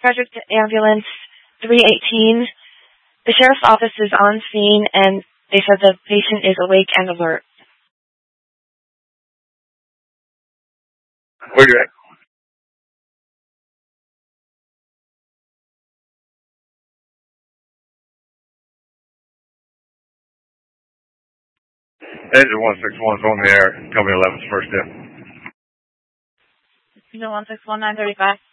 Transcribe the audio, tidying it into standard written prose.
Frederick Ambulance 318. The sheriff's office is on scene, and they said the patient is awake and alert. Where you at? Engine 161's on the air. Company 11's first dip. No, 161 935.